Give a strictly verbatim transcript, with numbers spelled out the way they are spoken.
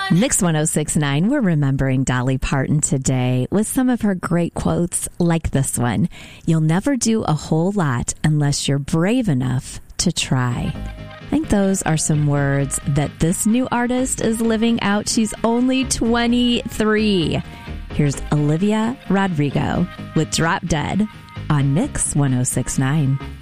Mix one oh six point nine, we're remembering Dolly Parton today with some of her great quotes like this one. You'll never do a whole lot unless you're brave enough to try. I think those are some words that this new artist is living out. She's only twenty-three. Here's Olivia Rodrigo with Drop Dead on Mix one oh six point nine.